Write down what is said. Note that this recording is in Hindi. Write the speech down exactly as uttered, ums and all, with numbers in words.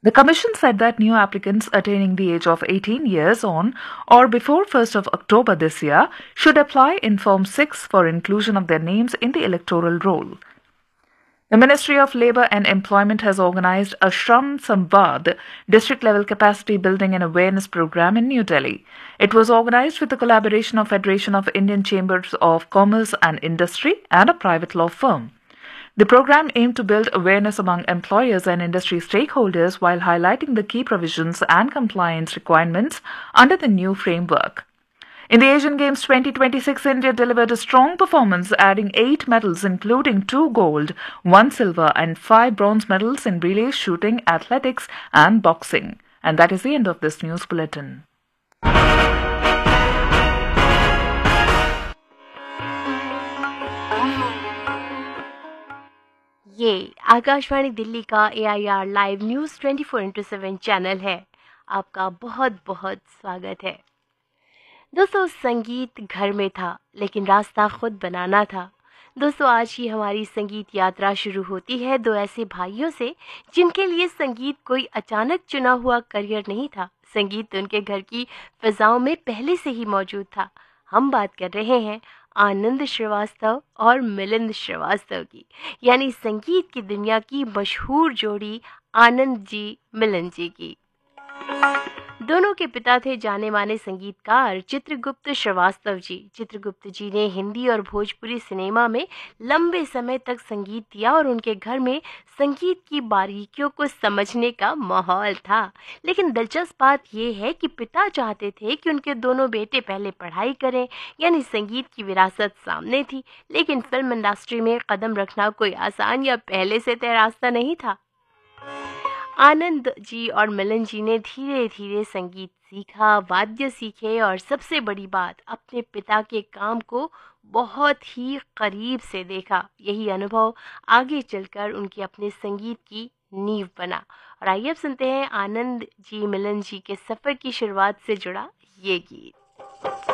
The Commission said that new applicants attaining the age of eighteen years on or before first of October this year should apply in Form six for inclusion of their names in the electoral roll. The Ministry of Labour and Employment has organised a Shram Samvad district-level capacity building and awareness program in New Delhi. It was organised with the collaboration of Federation of Indian Chambers of Commerce and Industry and a private law firm. The program aimed to build awareness among employers and industry stakeholders while highlighting the key provisions and compliance requirements under the new framework. In the Asian Games twenty twenty-six, India delivered a strong performance, adding eight medals, including two gold, one silver, and five bronze medals in relay, shooting, athletics, and boxing. And that is the end of this news bulletin. ये आकाशवाणी दिल्ली का ए I R live news twenty four into seven channel है। आपका बहुत बहुत स्वागत है। दोस्तों, संगीत घर में था लेकिन रास्ता खुद बनाना था। दोस्तों, आज ही हमारी संगीत यात्रा शुरू होती है दो ऐसे भाइयों से जिनके लिए संगीत कोई अचानक चुना हुआ करियर नहीं था। संगीत उनके घर की फिजाओं में पहले से ही मौजूद था। हम बात कर रहे हैं आनंद श्रीवास्तव और मिलिंद श्रीवास्तव की, यानी संगीत की दुनिया की मशहूर जोड़ी आनंद जी मिलिंद जी की। दोनों के पिता थे जाने माने संगीतकार चित्रगुप्त श्रीवास्तव जी। चित्रगुप्त जी ने हिंदी और भोजपुरी सिनेमा में लंबे समय तक संगीत दिया और उनके घर में संगीत की बारीकियों को समझने का माहौल था। लेकिन दिलचस्प बात यह है कि पिता चाहते थे कि उनके दोनों बेटे पहले पढ़ाई करें, यानी संगीत की विरासत सामने थी। लेकिन फिल्म इंडस्ट्री में कदम रखना कोई आसान या पहले से तय रास्ता नहीं था। आनंद जी और मिलिंद जी ने धीरे धीरे संगीत सीखा, वाद्य सीखे और सबसे बड़ी बात, अपने पिता के काम को बहुत ही करीब से देखा। यही अनुभव आगे चलकर उनके अपने संगीत की नींव बना। और आइए अब सुनते हैं आनंद जी मिलिंद जी के सफ़र की शुरुआत से जुड़ा ये गीत।